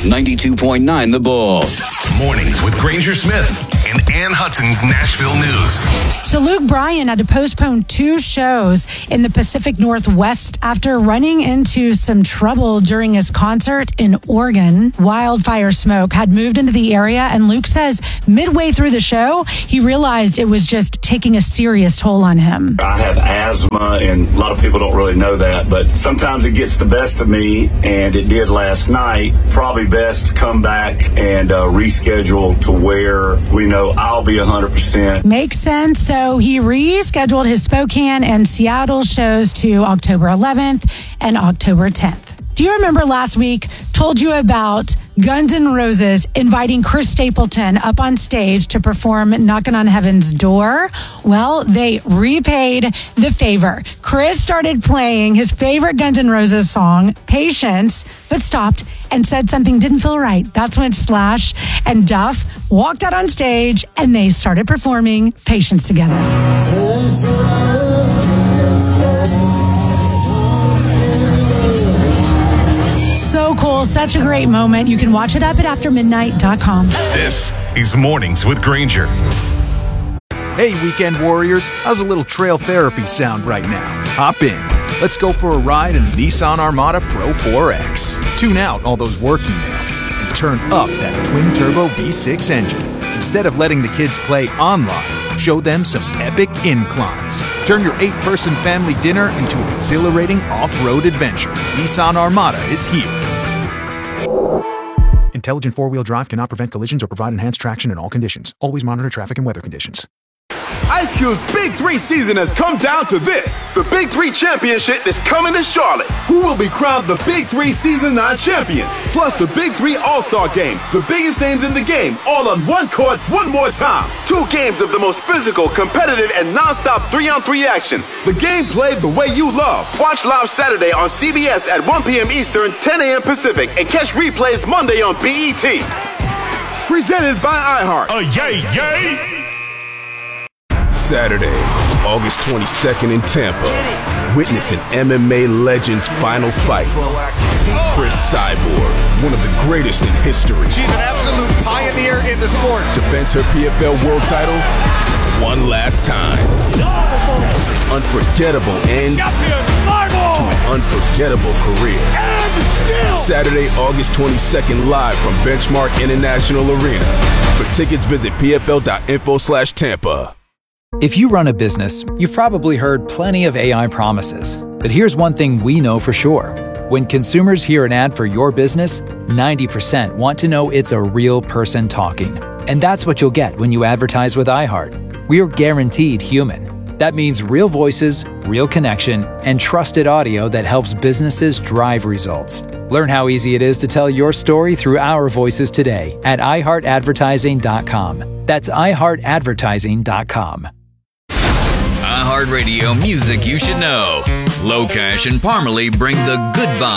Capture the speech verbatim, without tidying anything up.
ninety-two point nine The Bull. Mornings with Granger Smith and Ann Hudson's Nashville News. So Luke Bryan had to postpone two shows in the Pacific Northwest after running into some trouble during his concert in Oregon. Wildfire smoke had moved into the area, and Luke says midway through the show, he realized it was just taking a serious toll on him. I have asthma, and a lot of people don't really know that, but sometimes it gets the best of me, and it did last night. Probably best to come back and uh, reschedule to where we know I'll be one hundred percent. Makes sense. So he rescheduled his Spokane and Seattle shows to October eleventh and October tenth. Do you remember last week told you about Guns N' Roses inviting Chris Stapleton up on stage to perform Knockin' on Heaven's Door? Well, they repaid the favor. Chris started playing his favorite Guns N' Roses song, Patience, but stopped and said something didn't feel right. That's when Slash and Duff walked out on stage and they started performing Patience together. So cool. Such a great moment. You can watch it up at after midnight dot com. This is Mornings with Granger. Hey, weekend warriors. How's a little trail therapy sound right now? Hop in. Let's go for a ride in the Nissan Armada Pro four X. Tune out all those work emails and turn up that twin-turbo V six engine. Instead of letting the kids play online, show them some epic inclines. Turn your eight-person family dinner into an exhilarating off-road adventure. Nissan Armada is here. Intelligent four-wheel drive cannot prevent collisions or provide enhanced traction in all conditions. Always monitor traffic and weather conditions. Ice Cube's Big Three season has come down to this. The Big Three Championship is coming to Charlotte. Who will be crowned the Big Three Season nine champion? Plus the Big Three All-Star Game. The biggest names in the game, all on one court, one more time. Two games of the most physical, competitive, and non-stop three-on-three action. The game played the way you love. Watch live Saturday on C B S at one p.m. Eastern, ten a.m. Pacific, and catch replays Monday on B E T. Presented by iHeart. A yay, yay! Saturday, August twenty-second in Tampa. Witness an M M A legend's final fight. Chris Cyborg, one of the greatest in history. She's an absolute pioneer in the sport. Defends her P F L world title one last time. Unforgettable end to an unforgettable career. Saturday, August twenty-second, live from Benchmark International Arena. For tickets, visit pfl.info slash Tampa. If you run a business, you've probably heard plenty of A I promises. But here's one thing we know for sure. When consumers hear an ad for your business, ninety percent want to know it's a real person talking. And that's what you'll get when you advertise with iHeart. We're guaranteed human. That means real voices, real connection, and trusted audio that helps businesses drive results. Learn how easy it is to tell your story through our voices today at i heart advertising dot com. That's i heart advertising dot com. iHeartRadio music you should know. Locash and Parmalee bring the good vibe.